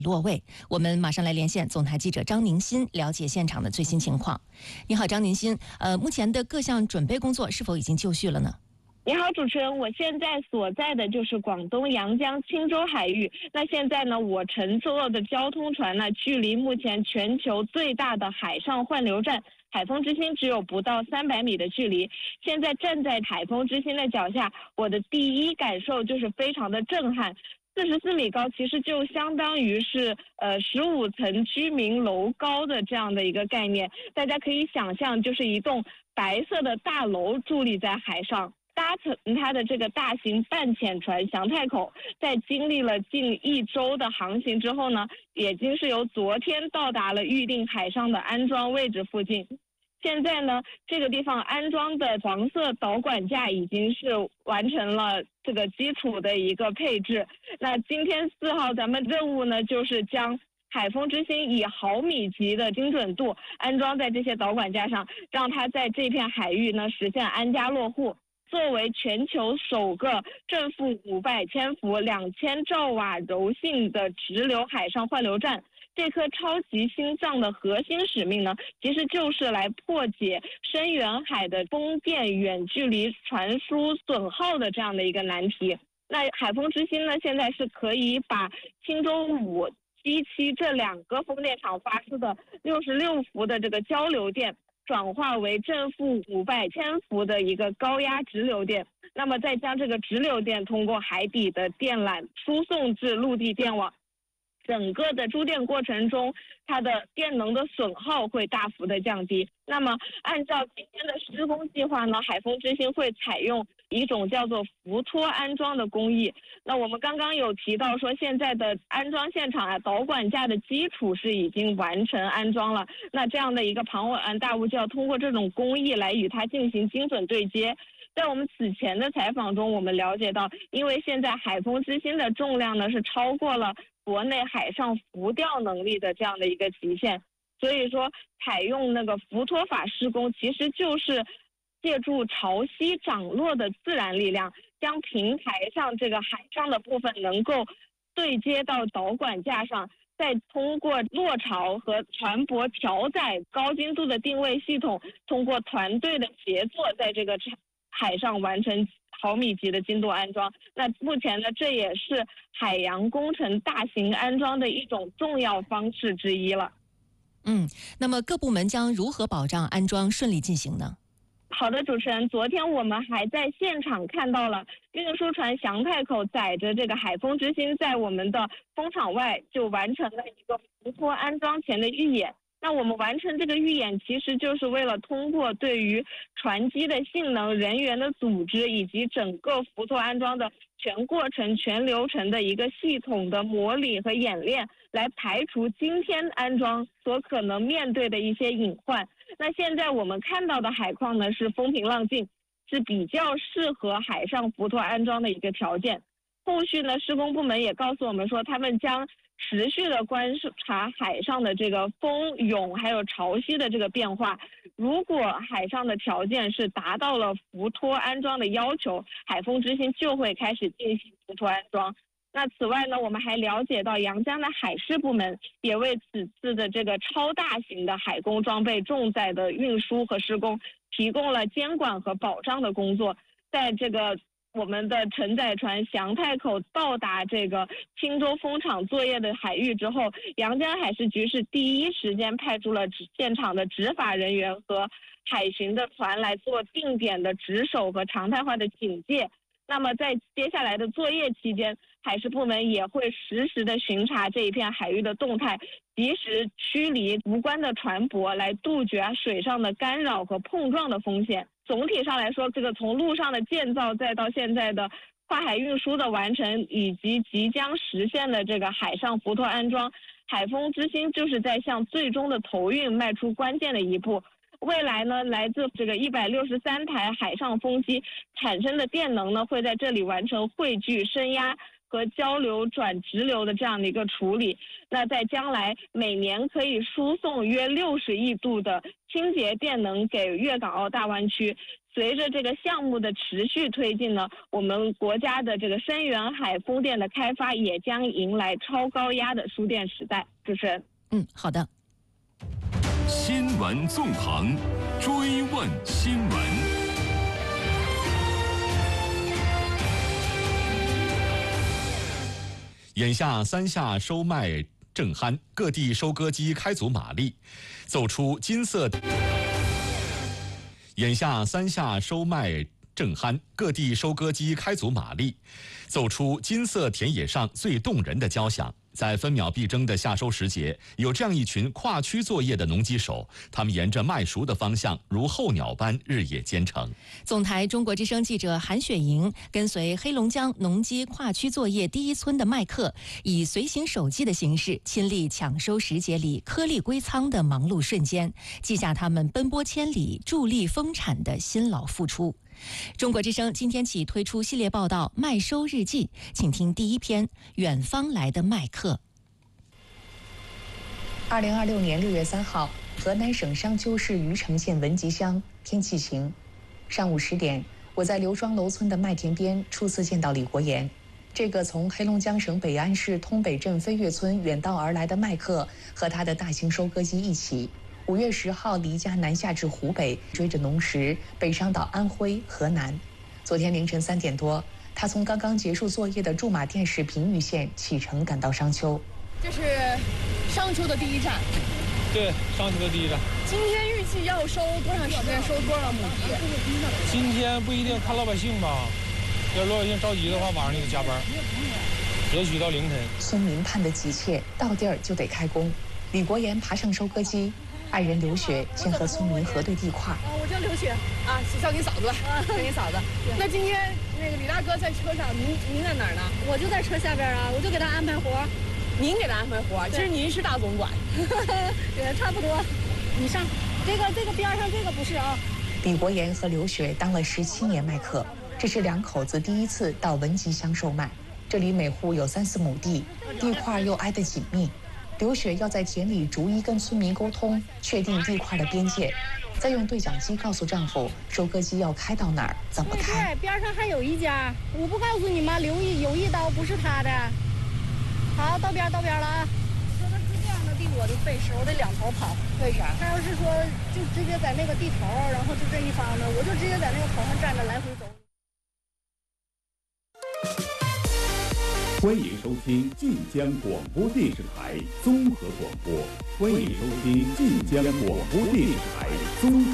落位。我们马上来连线总台记者张宁新，了解现场的最新情况。你好，张宁新。目前的各项准备工作是否已经就绪了呢？ 你好，主持人，我现在所在的就是广东阳江青州海域。那现在呢，我乘坐的交通船呢，距离目前全球最大的海上换流站海丰之星只有不到300米的距离。现在站在海丰之星的脚下，我的第一感受就是非常的震撼。44米高，其实就相当于是15层居民楼高的这样的一个概念。大家可以想象，就是一栋白色的大楼伫立在海上。搭乘它的这个大型半潜船祥太口，在经历了近1周的航行之后呢，已经是由昨天到达了预定海上的安装位置附近。现在呢，这个地方安装的黄色导管架已经是完成了这个基础的一个配置。那今天4号咱们任务呢，就是将海丰之星以毫米级的精准度安装在这些导管架上，让它在这片海域呢实现安家落户。作为全球首个正负500千伏、2000兆瓦柔性的直流海上换流站，这颗超级心脏的核心使命呢，其实就是来破解深远海的风电远距离传输损耗的这样的一个难题。那海丰之星呢，现在是可以把青州5、7、7这2个风电场发出的66伏的这个交流电，转化为正负500千伏的一个高压直流电，那么再将这个直流电通过海底的电缆输送至陆地电网。整个的输电过程中，它的电能的损耗会大幅的降低。那么按照今天的施工计划呢，海丰之星会采用一种叫做浮托安装的工艺。那我们刚刚有提到说，现在的安装现场导管架的基础是已经完成安装了。那这样的一个庞然大物就要通过这种工艺来与它进行精准对接。在我们此前的采访中，我们了解到，因为现在海丰之星的重量呢是超过了国内海上浮吊能力的这样的一个极限，所以说采用那个浮托法施工，其实就是借助潮汐涨落的自然力量，将平台上这个海上的部分能够对接到导管架上，再通过落潮和船舶调载高精度的定位系统，通过团队的协作，在这个海上完成毫米级的精度安装。那目前呢，这也是海洋工程大型安装的一种重要方式之一了。 那么各部门将如何保障安装顺利进行呢？ 好的，主持人，昨天我们还在现场看到了运输船祥太口载着这个海丰之星在我们的风场外就完成了一个浮托安装前的预演。那我们完成这个预演，其实就是为了通过对于船机的性能、人员的组织以及整个浮托安装的全过程、全流程的一个系统的模拟和演练，来排除今天安装所可能面对的一些隐患。那现在我们看到的海况呢，是风平浪静，是比较适合海上浮托安装的一个条件。后续呢，施工部门也告诉我们说，他们将持续的观察海上的这个风涌还有潮汐的这个变化。如果海上的条件是达到了浮托安装的要求，海丰之星就会开始进行浮托安装。那此外呢，我们还了解到阳江的海事部门也为此次的这个超大型的海工装备重载的运输和施工提供了监管和保障的工作。在这个我们的承载船祥太口到达这个青州风场作业的海域之后，阳江海事局是第一时间派出了现场的执法人员和海巡的船来做定点的值守和常态化的警戒。那么在接下来的作业期间，海事部门也会实时的巡查这一片海域的动态，及时驱离无关的船舶，来杜绝水上的干扰和碰撞的风险。总体上来说，这个从陆上的建造再到现在的跨海运输的完成，以及即将实现的这个海上浮托安装，海丰之星就是在向最终的投运迈出关键的一步。未来呢，来自这个163台海上风机产生的电能呢，会在这里完成汇聚、升压、 和交流转直流的这样的一个处理。那在将来每年可以输送约60亿度的清洁电能给粤港澳大湾区。随着这个项目的持续推进呢，我们国家的这个深远海风电的开发也将迎来超高压的输电时代。主持人， 好的。 新闻纵横，追问新闻。眼下三下收麦正酣，各地收割机开足马力，奏出金色。眼下三下收麦正酣，各地收割机开足马力，奏出金色田野上最动人的交响。在分秒必争的夏收时节，有这样一群跨区作业的农机手，他们沿着麦熟的方向，如候鸟般日夜兼程。 总台中国之声记者韩雪莹跟随黑龙江农机跨区作业第一村的麦客，以随行手记的形式，亲历抢收时节里颗粒归仓的忙碌瞬间，记下他们奔波千里、助力丰产的辛劳付出。中国之声今天起推出系列报道《麦收日记》，请听第一篇《远方来的麦客》。 2026年6月3号，河南省商丘市虞城县文集乡，天气晴。上午10点，我在刘庄楼村的麦田边初次见到李国岩。这个从黑龙江省北安市通北镇飞跃村远道而来的麦客，和他的大型收割机一起，5月10号离家南下至湖北，追着农时北上到安徽、河南。昨天凌晨3点多，他从刚刚结束作业的驻马店市平舆县启程赶到商丘。 这是商丘的第一站。 对，商丘的第一站。 今天预计要收多长时间？收多少亩地？ 今天不一定，看老百姓吧。要老百姓着急的话，晚上就得加班，也许到凌晨。 村民盼得急切，到地儿就得开工。李国岩爬上收割机，爱人刘雪先和村民核对地块。 我叫刘雪啊，叫你嫂子吧，叫你嫂子。那今天那个李大哥在车上，您在哪儿呢？ 我就在车下边啊，我就给他安排活。 您给他安排活，其实您是大总管， 也差不多。你上这个边上这个不是啊。 李国岩和刘雪当了17年麦客，这是2口子第一次到文集乡售麦。这里每户有3、4亩地，地块又挨得紧密。刘雪要在田里逐一跟村民沟通，确定地块的边界，再用对讲机告诉丈夫收割机要开到哪儿，怎么开。 对，边上还有一家，我不告诉你吗？有一刀不是他的。好，到边了啊！说他是这样的地，我就费事，我得2头跑。 为啥？ 他要是说就直接在那个地头，然后就这一方呢，我就直接在那个头上站着来回走。 欢迎收听晋江广播电视台综合广播。欢迎收听晋江广播电视台综合。